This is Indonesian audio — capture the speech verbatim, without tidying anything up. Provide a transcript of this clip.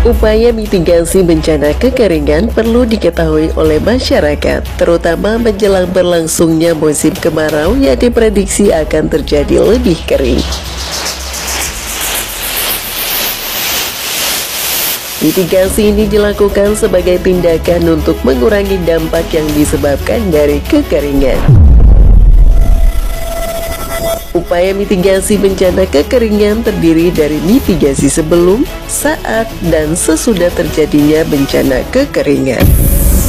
Upaya mitigasi bencana kekeringan perlu diketahui oleh masyarakat, terutama menjelang berlangsungnya musim kemarau yang diprediksi akan terjadi lebih kering. Mitigasi ini dilakukan sebagai tindakan untuk mengurangi dampak yang disebabkan dari kekeringan. Upaya mitigasi bencana kekeringan terdiri dari mitigasi sebelum, saat, dan sesudah terjadinya bencana kekeringan.